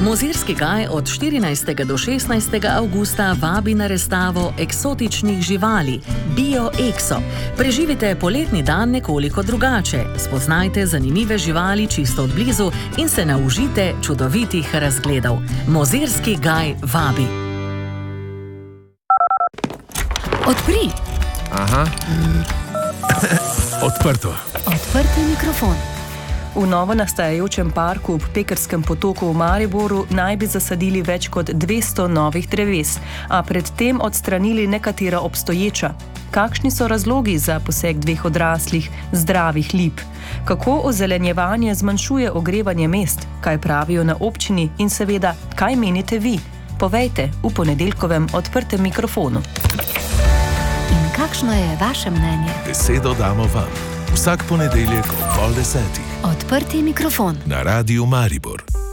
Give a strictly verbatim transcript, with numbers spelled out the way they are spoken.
Mozirski gaj od štirinajstega do šestnajstega avgusta vabi na razstavo eksotičnih živali Bio Exo. Preživite poletni dan nekoliko drugače, spoznajte zanimive živali čisto od blizu in se naužite čudovitih razgledov. Mozirski gaj vabi. Odpri. Aha. Odprto. Odprti mikrofon. V novo nastajajočem parku ob Pekerskem potoku v Mariboru naj bi zasadili več kot dvesto novih dreves, a predtem odstranili nekatera obstoječa. Kakšni so razlogi za poseg dveh odraslih, zdravih lip? Kako ozelenjevanje zmanjšuje ogrevanje mest? Kaj pravijo na občini in seveda, kaj menite vi? Povejte v ponedeljkovem odprtem mikrofonu. In kakšno je vaše mnenje? Besedo damo vam. Vsak ponedeljek ob pol desetih. Odprti mikrofon. Na Radiu Maribor.